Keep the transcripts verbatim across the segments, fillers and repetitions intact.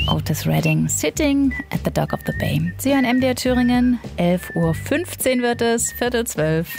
Otis Redding, Sitting at the Dock of the Bay. Sie hören M D R Thüringen, elf Uhr fünfzehn wird es, Viertel zwölf.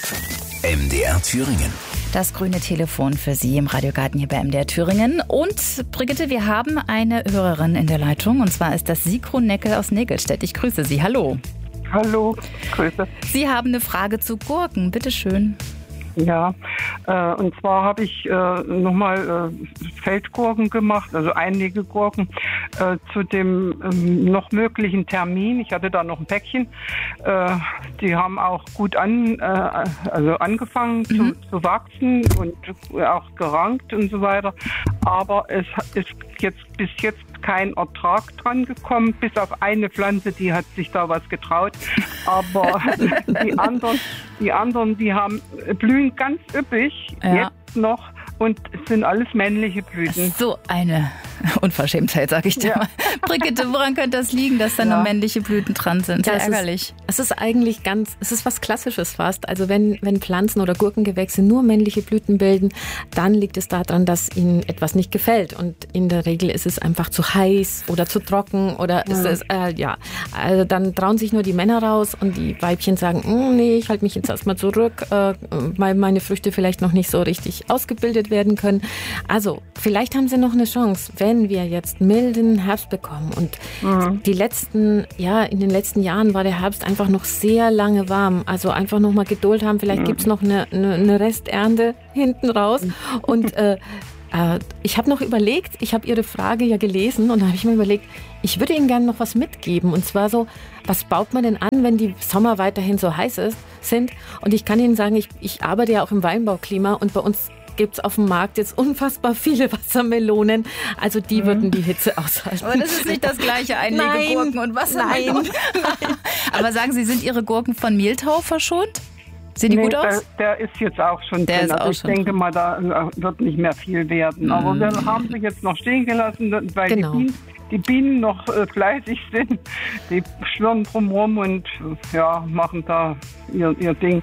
M D R Thüringen. Das grüne Telefon für Sie im Radiogarten hier bei M D R Thüringen. Und Brigitte, wir haben eine Hörerin in der Leitung. Und zwar ist das Sigrun Neckel aus Nägelstedt. Ich grüße Sie. Hallo. Hallo, Grüße. Sie haben eine Frage zu Gurken. Bitte schön. Ja, äh, und zwar habe ich äh, nochmal äh, Feldgurken gemacht, also Einlegegurken, äh, zu dem ähm, noch möglichen Termin. Ich hatte da noch ein Päckchen. Äh, die haben auch gut an, äh, also angefangen mhm. zu, zu wachsen und auch gerankt und so weiter. Aber es ist jetzt bis jetzt kein Ertrag dran gekommen, bis auf eine Pflanze, die hat sich da was getraut. Aber die anderen, die anderen, die haben blühen ganz üppig, ja. Jetzt noch. Und es sind alles männliche Blüten. So eine Unverschämtheit, sag ich dir ja. mal. Brigitte, woran könnte das liegen, dass da ja. nur männliche Blüten dran sind? Sehr ja, ärgerlich. Es ist, es ist eigentlich ganz, es ist was Klassisches fast. Also wenn, wenn Pflanzen oder Gurkengewächse nur männliche Blüten bilden, dann liegt es daran, dass ihnen etwas nicht gefällt. Und in der Regel ist es einfach zu heiß oder zu trocken oder ja. ist es, äh, ja. Also dann trauen sich nur die Männer raus und die Weibchen sagen, mm, nee, ich halte mich jetzt erstmal zurück, äh, weil meine Früchte vielleicht noch nicht so richtig ausgebildet werden können. Also vielleicht haben sie noch eine Chance, wenn wir jetzt milden Herbst bekommen und mhm. die letzten, ja, in den letzten Jahren war der Herbst einfach noch sehr lange warm. Also einfach noch mal Geduld haben. Vielleicht mhm. gibt es noch eine, eine, eine Resternte hinten raus. Mhm. Und äh, äh, ich habe noch überlegt, ich habe Ihre Frage ja gelesen und da habe ich mir überlegt, ich würde Ihnen gerne noch was mitgeben. Und zwar so, was baut man denn an, wenn die Sommer weiterhin so heiß ist, sind? Und ich kann Ihnen sagen, ich, ich arbeite ja auch im Weinbauklima und bei uns gibt es auf dem Markt jetzt unfassbar viele Wassermelonen. Also die mhm. würden die Hitze aushalten. Aber das ist nicht das gleiche, Einlegegurken und Wassermelonen. Nein. Aber sagen Sie, sind Ihre Gurken von Mehltau verschont? Sehen die nee, gut aus? Der, der ist jetzt auch schon der drin. Ist also auch ich schon denke drin. mal, da wird nicht mehr viel werden. Mhm. Aber wir haben sie jetzt noch stehen gelassen, weil genau. die Bienen, die Bienen noch äh, fleißig sind. Die schwirren drumherum und ja, machen da ihr, ihr Ding.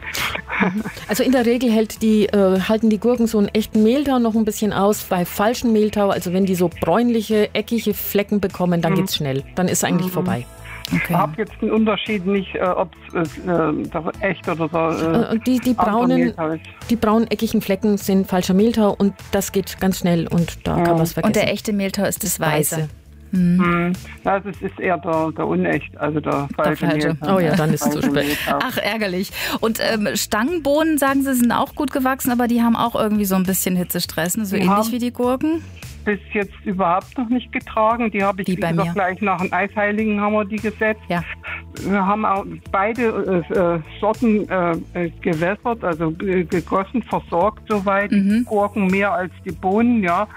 Also in der Regel hält die, äh, halten die Gurken so einen echten Mehltau noch ein bisschen aus. Bei falschen Mehltau, also wenn die so bräunliche, eckige Flecken bekommen, dann mhm. geht's schnell. Dann ist eigentlich mhm. vorbei. Okay. Ich habe jetzt den Unterschied nicht, äh, ob es äh, echt oder so. Äh, die, die, braunen, die braunen eckigen Flecken sind falscher Mehltau und das geht ganz schnell und da ja. kann man es vergessen. Und der echte Mehltau ist das Weiße. Weiße. Hm. Ja, das ist eher der, der unecht, also der falsche. Der falsche. Oh ja, dann ist es zu spät. Ach, ärgerlich. Und ähm, Stangenbohnen, sagen Sie, sind auch gut gewachsen, aber die haben auch irgendwie so ein bisschen Hitzestress, ne? So die ähnlich wie die Gurken? Bis jetzt überhaupt noch nicht getragen. Die habe ich, die wie gesagt, gleich nach dem Eisheiligen haben wir die gesetzt. Ja. Wir haben auch beide äh, Sorten äh, gewässert, also äh, gegossen, versorgt soweit. Mhm. Die Gurken mehr als die Bohnen, ja.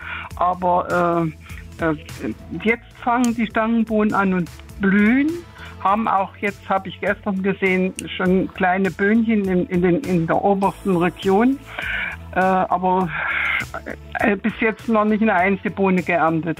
Aber äh, äh, jetzt fangen die Stangenbohnen an und blühen. Haben auch jetzt, habe ich gestern gesehen, schon kleine Böhnchen in, in, den, in der obersten Region. Äh, aber äh, bis jetzt noch nicht eine einzige Bohne geerntet.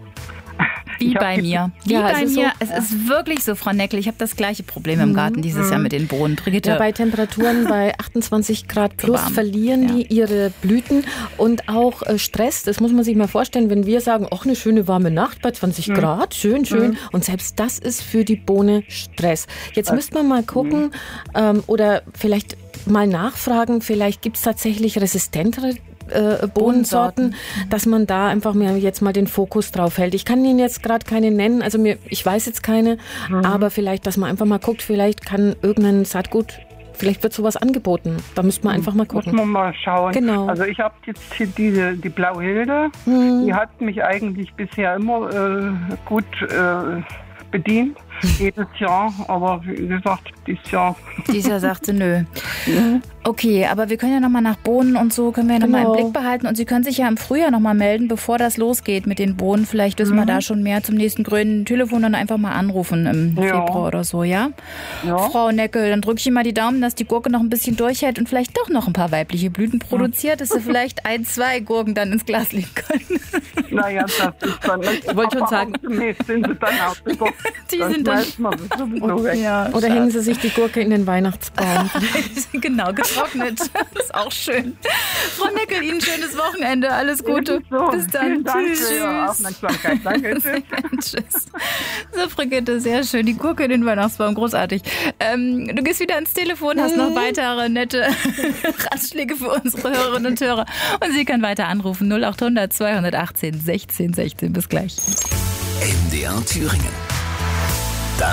Wie bei mir. Wie ja, bei es mir. So, es ja. ist wirklich so, Frau Neckel. Ich habe das gleiche Problem im Garten dieses mhm. Jahr mit den Bohnen. Brigitte. Ja, bei Temperaturen bei achtundzwanzig Grad plus verlieren ja. die ihre Blüten und auch äh, Stress. Das muss man sich mal vorstellen, wenn wir sagen, ach, eine schöne warme Nacht bei zwanzig mhm. Grad, schön, schön. Mhm. Und selbst das ist für die Bohne Stress. Jetzt müsste man mal gucken mhm. ähm, oder vielleicht mal nachfragen, vielleicht gibt es tatsächlich resistentere Äh, Bohnensorten, dass man da einfach mehr jetzt mal den Fokus drauf hält. Ich kann Ihnen jetzt gerade keine nennen, also mir, ich weiß jetzt keine, mhm. aber vielleicht, dass man einfach mal guckt, vielleicht kann irgendein Saatgut, vielleicht wird sowas angeboten. Da müsste man einfach mal gucken. Muss man mal schauen. Genau. Also ich habe jetzt hier diese, die Blauhilde, mhm. die hat mich eigentlich bisher immer äh, gut äh, bedient. Jedes Jahr, aber wie gesagt, dieses Jahr. Dieses Jahr sagte nö. Okay, aber wir können ja nochmal nach Bohnen und so, können wir ja nochmal genau. im Blick behalten. Und Sie können sich ja im Frühjahr nochmal melden, bevor das losgeht mit den Bohnen. Vielleicht wissen mhm. wir da schon mehr zum nächsten grünen Telefon und einfach mal anrufen im ja. Februar oder so, ja? ja? Frau Neckel, dann drücke ich Ihnen mal die Daumen, dass die Gurke noch ein bisschen durchhält und vielleicht doch noch ein paar weibliche Blüten produziert, dass Sie vielleicht ein, zwei Gurken dann ins Glas legen können. Naja, das ist dann nicht. Ich wollte schon sagen, sind sie dann auch die sind schmeißt man sowieso weg. Ja, Oder schade. hängen Sie sich die Gurke in den Weihnachtsbaum. Genau, getrocknet. Das ist auch schön. Frau Neckel, Ihnen schönes Wochenende. Alles Gute. So, Bis dann. vielen Dank Tschüss. für Ihre Aufmerksamkeit. Danke. Tschüss. Tschüss. So, Brigitte, sehr schön. Die Gurke in den Weihnachtsbaum, großartig. Ähm, du gehst wieder ans Telefon, hast noch weitere nette Ratschläge für unsere Hörerinnen und Hörer. Und sie kann weiter anrufen. null acht hundert zweihundertachtzehn sechzehn sechzehn. Bis gleich. M D R Thüringen.